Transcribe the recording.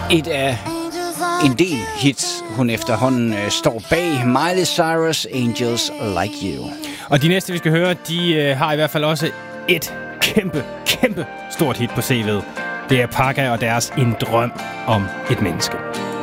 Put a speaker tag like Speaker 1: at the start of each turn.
Speaker 1: Et af en del hits, hun efterhånden står bag. Miley Cyrus, Angels Like You.
Speaker 2: Og de næste, vi skal høre, de har i hvert fald også et kæmpe stort hit på CV'et. Det er Paga og deres En drøm om et menneske.